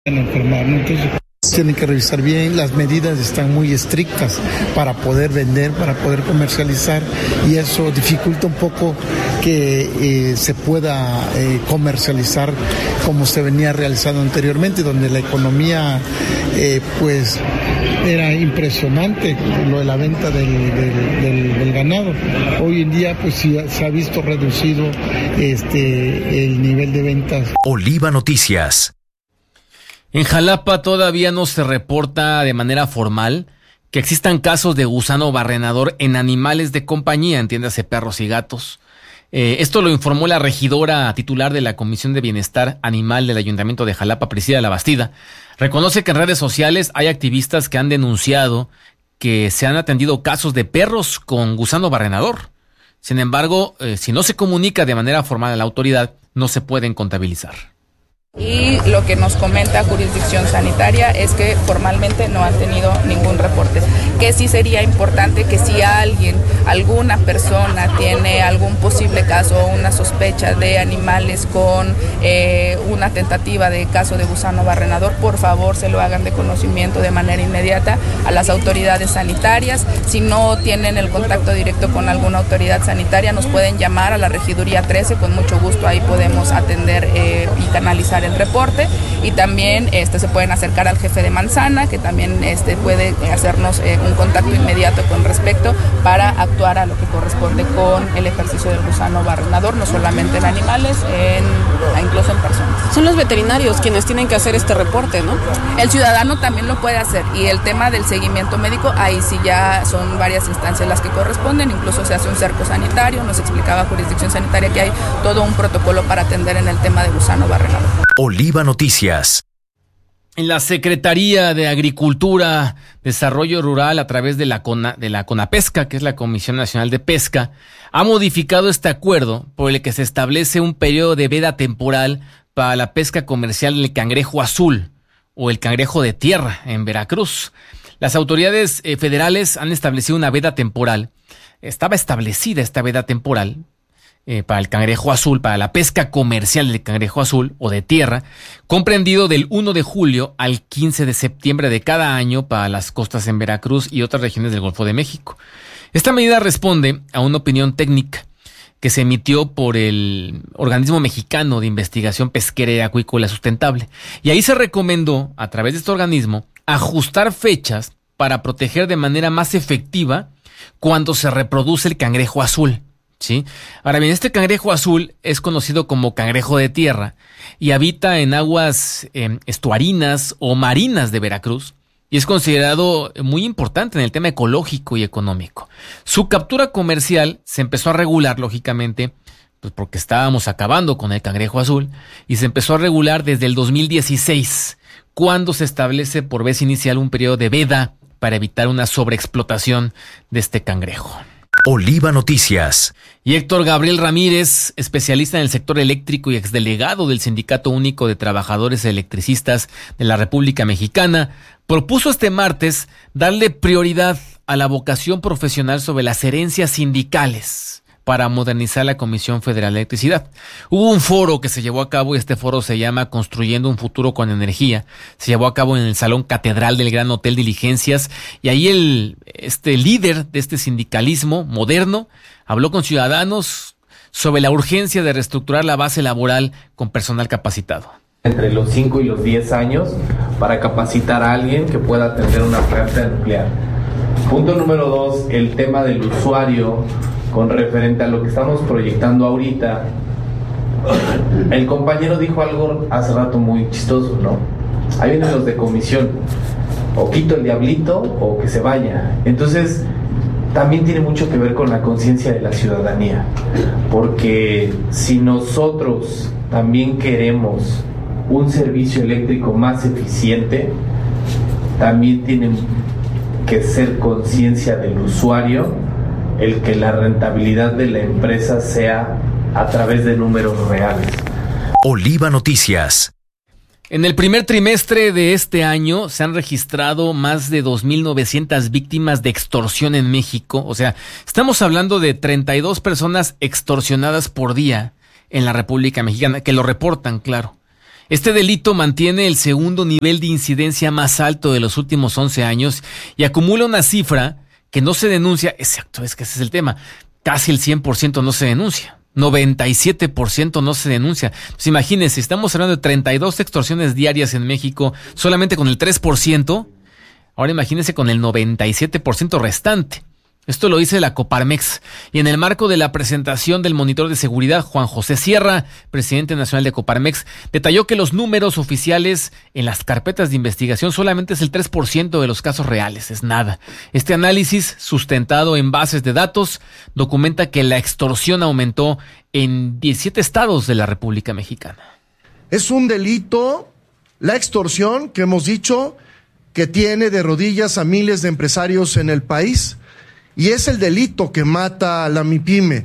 enfermar, ¿no? Entonces tienen que revisar bien, las medidas están muy estrictas para poder vender, para poder comercializar, y eso dificulta un poco que se pueda comercializar como se venía realizando anteriormente, donde la economía pues era impresionante, lo de la venta del ganado. Hoy en día pues sí, se ha visto reducido el nivel de ventas. Oliva Noticias. En Jalapa todavía no se reporta de manera formal que existan casos de gusano barrenador en animales de compañía, entiéndase perros y gatos. Esto lo informó la regidora titular de la Comisión de Bienestar Animal del Ayuntamiento de Jalapa, Priscila Labastida. Reconoce que en redes sociales hay activistas que han denunciado que se han atendido casos de perros con gusano barrenador. Sin embargo, si no se comunica de manera formal a la autoridad, no se pueden contabilizar. Y lo que nos comenta Jurisdicción Sanitaria es que formalmente no han tenido ningún reporte. Que sí sería importante que si alguna persona tiene algún posible caso o una sospecha de animales con una tentativa de caso de gusano barrenador, por favor se lo hagan de conocimiento de manera inmediata a las autoridades sanitarias. Si no tienen el contacto directo con alguna autoridad sanitaria, nos pueden llamar a la Regiduría 13, con mucho gusto ahí podemos atender y canalizar el reporte, y también se pueden acercar al jefe de manzana, que también puede hacernos un contacto inmediato con respecto para actuar a lo que corresponde con el ejercicio del gusano barrenador, no solamente en animales, incluso en personas. Son los veterinarios quienes tienen que hacer este reporte, ¿no? El ciudadano también lo puede hacer, y el tema del seguimiento médico, ahí sí ya son varias instancias las que corresponden, incluso se hace un cerco sanitario. Nos explicaba Jurisdicción Sanitaria que hay todo un protocolo para atender en el tema de gusano barrenador. Oliva Noticias. En la Secretaría de Agricultura, Desarrollo Rural, a través de la CONAPESCA, que es la Comisión Nacional de Pesca, ha modificado este acuerdo por el que se establece un periodo de veda temporal para la pesca comercial del cangrejo azul o el cangrejo de tierra en Veracruz. Las autoridades federales han establecido una veda temporal. Estaba establecida esta veda temporal para el cangrejo azul, para la pesca comercial del cangrejo azul o de tierra, comprendido del 1 de julio al 15 de septiembre de cada año para las costas en Veracruz y otras regiones del Golfo de México. Esta medida responde a una opinión técnica que se emitió por el Organismo Mexicano de Investigación Pesquera y Acuícola Sustentable. Y ahí se recomendó, a través de este organismo, ajustar fechas para proteger de manera más efectiva cuando se reproduce el cangrejo azul. ¿Sí? Ahora bien, este cangrejo azul es conocido como cangrejo de tierra y habita en aguas estuarinas o marinas de Veracruz, y es considerado muy importante en el tema ecológico y económico. Su captura comercial se empezó a regular, lógicamente, pues porque estábamos acabando con el cangrejo azul, y se empezó a regular desde el 2016, cuando se establece por vez inicial un periodo de veda para evitar una sobreexplotación de este cangrejo. Oliva Noticias. Y Héctor Gabriel Ramírez, especialista en el sector eléctrico y exdelegado del Sindicato Único de Trabajadores Electricistas de la República Mexicana, propuso este martes darle prioridad a la vocación profesional sobre las herencias sindicales para modernizar la Comisión Federal de Electricidad. Hubo un foro que se llevó a cabo, y este foro se llama Construyendo un Futuro con Energía. Se llevó a cabo en el Salón Catedral del Gran Hotel Diligencias, y ahí el líder de este sindicalismo moderno habló con ciudadanos sobre la urgencia de reestructurar la base laboral con personal capacitado. Entre los 5 y los 10 años para capacitar a alguien que pueda atender una planta nuclear. Punto número 2, el tema del usuario con referente a lo que estamos proyectando ahorita. El compañero dijo algo hace rato muy chistoso, ¿no? Ahí vienen los de comisión, o quito el diablito o que se vaya. Entonces también tiene mucho que ver con la conciencia de la ciudadanía, porque si nosotros también queremos un servicio eléctrico más eficiente, también tiene que ser conciencia del usuario el que la rentabilidad de la empresa sea a través de números reales. Oliva Noticias. En el primer trimestre de este año se han registrado más de 2,900 víctimas de extorsión en México. O sea, estamos hablando de 32 personas extorsionadas por día en la República Mexicana, que lo reportan, claro. Este delito mantiene el segundo nivel de incidencia más alto de los últimos 11 años y acumula una cifra que no se denuncia. Exacto, es que ese es el tema. Casi el 100% no se denuncia. 97% no se denuncia. Pues imagínense, estamos hablando de 32 extorsiones diarias en México, solamente con el 3%. Ahora imagínense con el 97% restante. Esto lo dice la Coparmex. Y en el marco de la presentación del monitor de seguridad, Juan José Sierra, presidente nacional de Coparmex, detalló que los números oficiales en las carpetas de investigación solamente es el 3% de los casos reales, es nada. Este análisis, sustentado en bases de datos, documenta que la extorsión aumentó en 17 estados de la República Mexicana. Es un delito, la extorsión, que hemos dicho, que tiene de rodillas a miles de empresarios en el país. Y es el delito que mata a la MIPYME.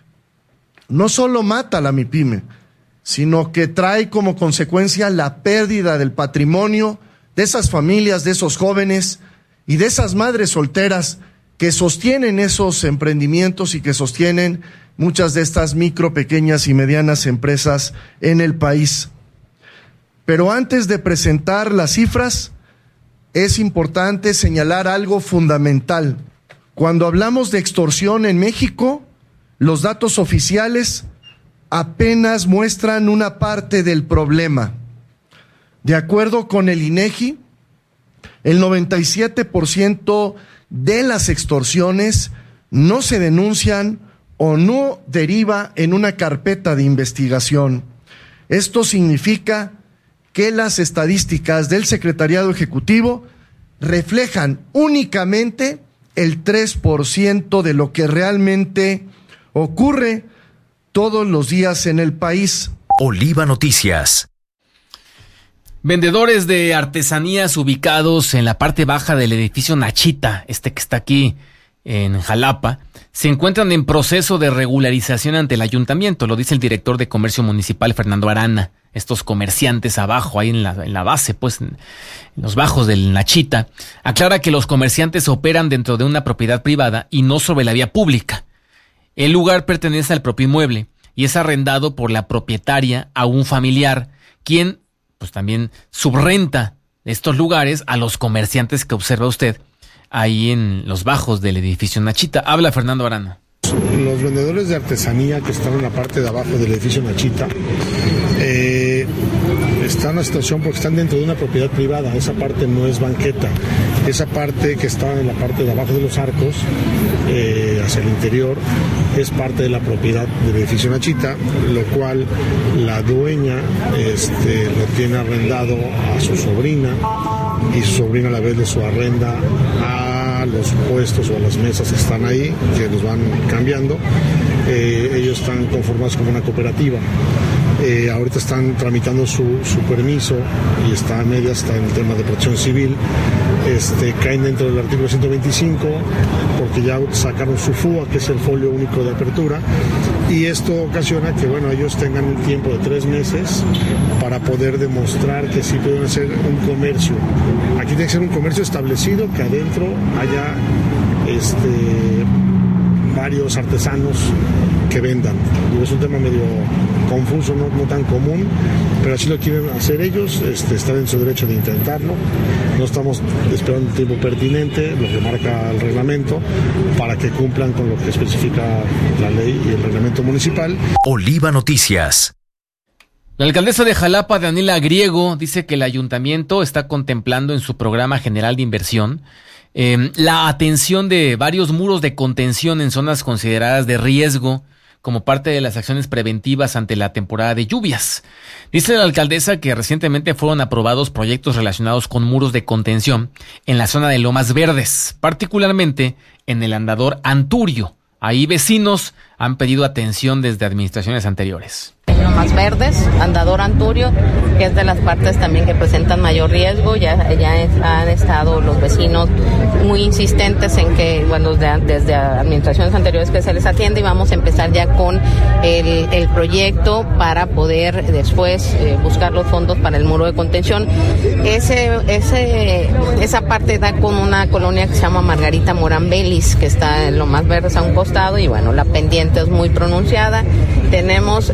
No solo mata a la MIPYME, sino que trae como consecuencia la pérdida del patrimonio de esas familias, de esos jóvenes y de esas madres solteras que sostienen esos emprendimientos y que sostienen muchas de estas micro, pequeñas y medianas empresas en el país. Pero antes de presentar las cifras, es importante señalar algo fundamental. Cuando hablamos de extorsión en México, los datos oficiales apenas muestran una parte del problema. De acuerdo con el INEGI, el 97% de las extorsiones no se denuncian o no deriva en una carpeta de investigación. Esto significa que las estadísticas del Secretariado Ejecutivo reflejan únicamente el 3% de lo que realmente ocurre todos los días en el país. Oliva Noticias. Vendedores de artesanías ubicados en la parte baja del edificio Nachita, que está aquí en Jalapa, se encuentran en proceso de regularización ante el ayuntamiento, lo dice el director de Comercio Municipal, Fernando Arana. Estos comerciantes abajo, ahí en la base, pues, en los bajos del Nachita, aclara que los comerciantes operan dentro de una propiedad privada y no sobre la vía pública. El lugar pertenece al propio inmueble y es arrendado por la propietaria a un familiar, quien, pues, también subrenta estos lugares a los comerciantes que observa usted ahí en los bajos del edificio Nachita. Habla Fernando Arana. Los vendedores de artesanía que están en la parte de abajo del edificio Nachita están en una situación porque están dentro de una propiedad privada. Esa parte no es banqueta. Esa parte que está en la parte de abajo de los arcos, hacia el interior, es parte de la propiedad del edificio Nachita, lo cual la dueña lo tiene arrendado a su sobrina, y su sobrina a la vez de su arrenda a los puestos o a las mesas que están ahí, que los van cambiando. Ellos están conformados como una cooperativa. Ahorita están tramitando su permiso y está a medias, está en el tema de protección civil. Caen dentro del artículo 125 porque ya sacaron su FUA, que es el folio único de apertura, y esto ocasiona que ellos tengan un tiempo de 3 meses para poder demostrar que sí pueden hacer un comercio. Aquí tiene que ser un comercio establecido, que adentro haya varios artesanos que vendan. Es un tema medio confuso, no tan común, pero así lo quieren hacer ellos. Están en su derecho de intentarlo. No estamos esperando el tiempo pertinente, lo que marca el reglamento, para que cumplan con lo que especifica la ley y el reglamento municipal. Oliva Noticias. La alcaldesa de Jalapa, Daniela Griego, dice que el ayuntamiento está contemplando en su programa general de inversión la atención de varios muros de contención en zonas consideradas de riesgo como parte de las acciones preventivas ante la temporada de lluvias. Dice la alcaldesa que recientemente fueron aprobados proyectos relacionados con muros de contención en la zona de Lomas Verdes, particularmente en el andador Anturio. Ahí vecinos han pedido atención desde administraciones anteriores. Lomas Verdes, andador Anturio, que es de las partes también que presentan mayor riesgo. Ya han estado los vecinos muy insistentes en que, desde administraciones anteriores que se les atiende, y vamos a empezar ya con el proyecto para poder después buscar los fondos para el muro de contención. Esa parte da con una colonia que se llama Margarita Morán Belis, que está en Lomas Verdes a un costado, y la pendiente es muy pronunciada. Tenemos la solicitud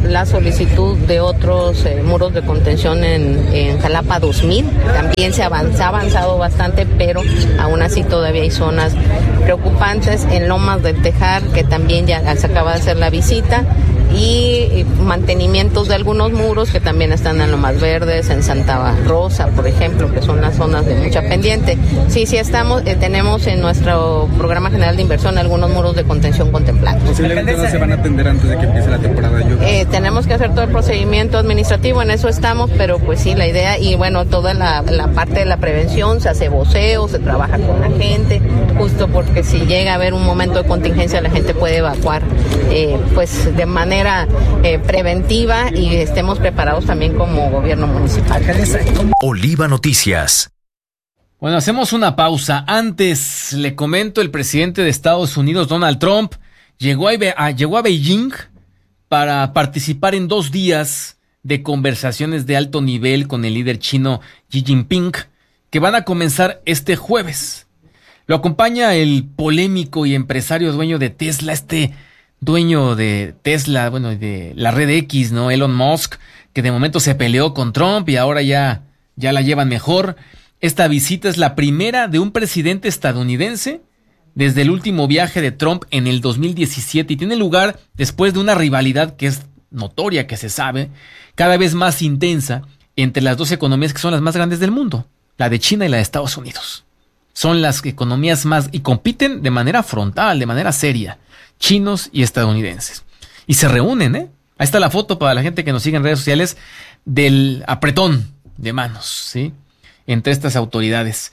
solicitud de otros muros de contención en Jalapa 2000. También se ha avanzado bastante, pero aún así todavía hay zonas preocupantes. En Lomas del Tejar, que también ya se acaba de hacer la visita, y mantenimientos de algunos muros que también están en Lomas Verdes, en Santa Rosa, por ejemplo, que son las zonas de mucha pendiente. Sí, estamos, tenemos en nuestro programa general de inversión algunos muros de contención contemplados. ¿Posiblemente no se van a atender antes de que empiece la temporada de lluvias? Tenemos que hacer todo el procedimiento administrativo, en eso estamos, pero pues sí, la idea, y bueno, toda la parte de la prevención, se hace voceo, se trabaja con la gente, justo porque si llega a haber un momento de contingencia, la gente puede evacuar pues de manera preventiva, y estemos preparados también como gobierno municipal. Oliva Noticias. Bueno, hacemos una pausa. Antes le comento, el presidente de Estados Unidos, Donald Trump, llegó a Beijing para participar en 2 días de conversaciones de alto nivel con el líder chino Xi Jinping, que van a comenzar este jueves. Lo acompaña el polémico y empresario dueño de Tesla, dueño de Tesla, bueno, de la red X, ¿no? Elon Musk, que de momento se peleó con Trump y ahora ya la llevan mejor. Esta visita es la primera de un presidente estadounidense desde el último viaje de Trump en el 2017 y tiene lugar después de una rivalidad que es notoria, que se sabe, cada vez más intensa entre las dos economías que son las más grandes del mundo, la de China y la de Estados Unidos. Son las economías más, y compiten de manera frontal, de manera seria, chinos y estadounidenses. Y se reúnen, Ahí está la foto para la gente que nos sigue en redes sociales del apretón de manos, ¿sí? Entre estas autoridades.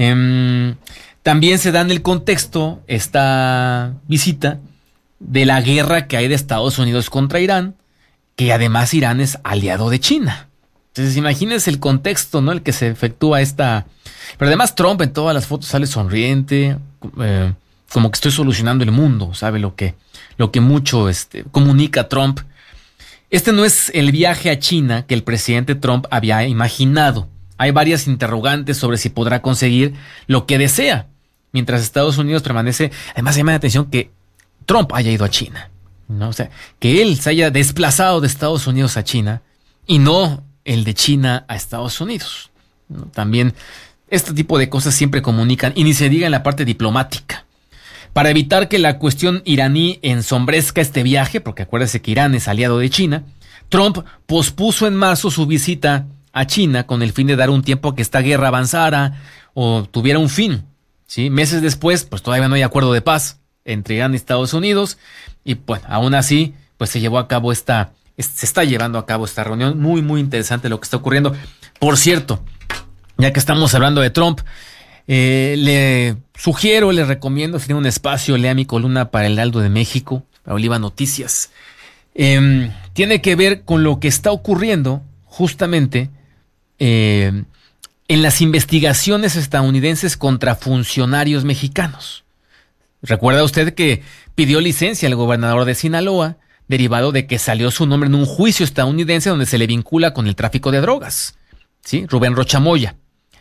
También se da en el contexto esta visita de la guerra que hay de Estados Unidos contra Irán, que además Irán es aliado de China. Entonces imagínense el contexto, ¿no? El que se efectúa esta... Pero además Trump en todas las fotos sale sonriente, como que estoy solucionando el mundo, ¿sabe? Lo que mucho comunica Trump. Este no es el viaje a China que el presidente Trump había imaginado. Hay varias interrogantes sobre si podrá conseguir lo que desea, mientras Estados Unidos permanece. Además, llama la atención que Trump haya ido a China, ¿no? O sea, que él se haya desplazado de Estados Unidos a China y no el de China a Estados Unidos, ¿no? También este tipo de cosas siempre comunican, y ni se diga en la parte diplomática. Para evitar que la cuestión iraní ensombrezca este viaje, porque acuérdese que Irán es aliado de China, Trump pospuso en marzo su visita a China con el fin de dar un tiempo a que esta guerra avanzara o tuviera un fin, ¿sí? Meses después, pues todavía no hay acuerdo de paz entre Irán y Estados Unidos, y bueno, aún así, pues se está llevando a cabo esta reunión. Muy, muy interesante lo que está ocurriendo. Por cierto, ya que estamos hablando de Trump, le recomiendo, si tiene un espacio, lea mi columna para el Heraldo de México, para Oliva Noticias. Tiene que ver con lo que está ocurriendo justamente en las investigaciones estadounidenses contra funcionarios mexicanos. Recuerda usted que pidió licencia al gobernador de Sinaloa, derivado de que salió su nombre en un juicio estadounidense donde se le vincula con el tráfico de drogas, ¿sí? Rubén Rocha Moya.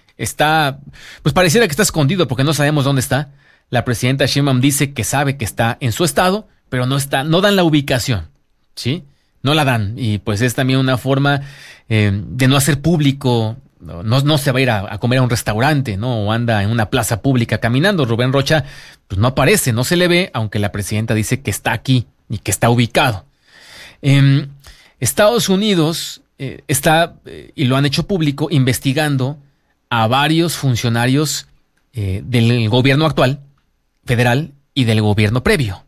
Pues pareciera que está escondido porque no sabemos dónde está. La presidenta Sheinbaum dice que sabe que está en su estado, pero no dan la ubicación, ¿sí? No la dan, y pues es también una forma de no hacer público. No se va a ir a comer a un restaurante, ¿no? O anda en una plaza pública caminando. Rubén Rocha, pues no aparece, no se le ve, aunque la presidenta dice que está aquí y que está ubicado. Estados Unidos está, y lo han hecho público, investigando a varios funcionarios del gobierno actual, federal, y del gobierno previo.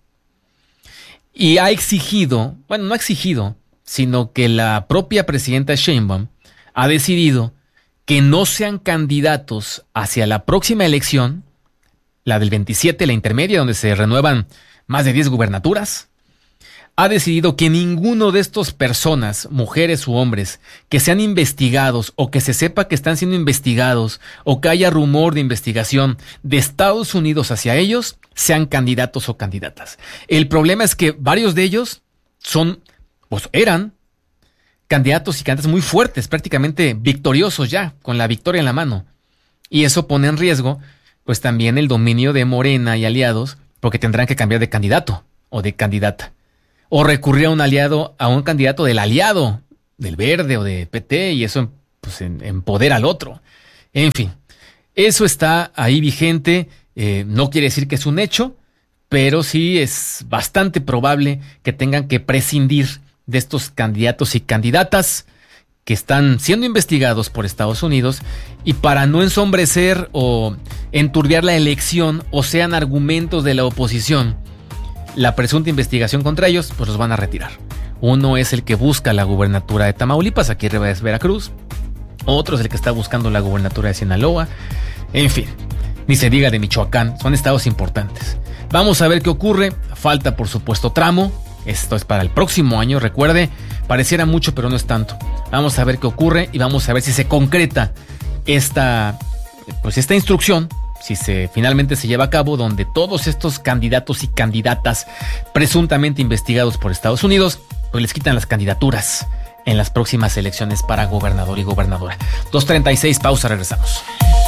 Y ha exigido, bueno, no ha exigido, sino que la propia presidenta Sheinbaum ha decidido que no sean candidatos hacia la próxima elección, la del 27, la intermedia, donde se renuevan más de 10 gubernaturas. Ha decidido que ninguno de estas personas, mujeres u hombres, que sean investigados o que se sepa que están siendo investigados o que haya rumor de investigación de Estados Unidos hacia ellos, sean candidatos o candidatas. El problema es que varios de ellos eran candidatos y candidatas muy fuertes, prácticamente victoriosos ya, con la victoria en la mano. Y eso pone en riesgo, pues también el dominio de Morena y aliados, porque tendrán que cambiar de candidato o de candidata. o recurrir a un candidato del aliado, del Verde o de PT, y eso pues empodera al otro. En fin, eso está ahí vigente. No quiere decir que es un hecho, pero sí es bastante probable que tengan que prescindir de estos candidatos y candidatas que están siendo investigados por Estados Unidos, y para no ensombrecer o enturbiar la elección o sean argumentos de la oposición la presunta investigación contra ellos, pues los van a retirar. Uno es el que busca la gubernatura de Tamaulipas, aquí arriba es Veracruz. Otro es el que está buscando la gubernatura de Sinaloa. En fin, ni se diga de Michoacán, son estados importantes. Vamos a ver qué ocurre. Falta, por supuesto, tramo. Esto es para el próximo año, recuerde, pareciera mucho, pero no es tanto. Vamos a ver qué ocurre y vamos a ver si se concreta esta instrucción, si finalmente se lleva a cabo, donde todos estos candidatos y candidatas presuntamente investigados por Estados Unidos, pues les quitan las candidaturas en las próximas elecciones para gobernador y gobernadora. 2:36, pausa, regresamos.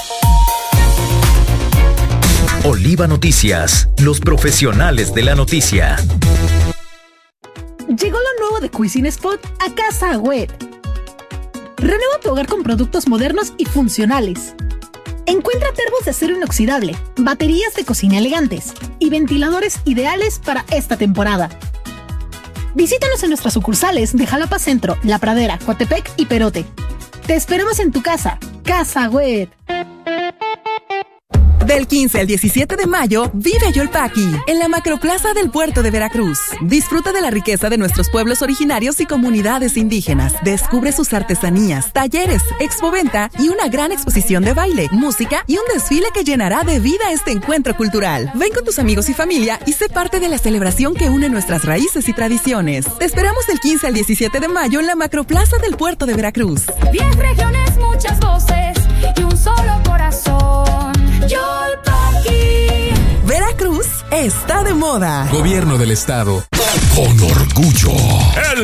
Oliva Noticias, los profesionales de la noticia. Llegó lo nuevo de Cuisine Spot a Casa Wet. Renueva tu hogar con productos modernos y funcionales. Encuentra termos de acero inoxidable, baterías de cocina elegantes y ventiladores ideales para esta temporada. Visítanos en nuestras sucursales de Jalapa Centro, La Pradera, Coatepec y Perote. Te esperamos en tu casa. Casa Wet. Del 15 al 17 de mayo, vive Yolpaqui, en la Macroplaza del Puerto de Veracruz. Disfruta de la riqueza de nuestros pueblos originarios y comunidades indígenas. Descubre sus artesanías, talleres, expoventa y una gran exposición de baile, música y un desfile que llenará de vida este encuentro cultural. Ven con tus amigos y familia y sé parte de la celebración que une nuestras raíces y tradiciones. Te esperamos del 15 al 17 de mayo en la Macroplaza del Puerto de Veracruz. 10 regiones, muchas voces y un solo corazón. Yolpaqui. Veracruz está de moda. Gobierno del Estado. Con orgullo. El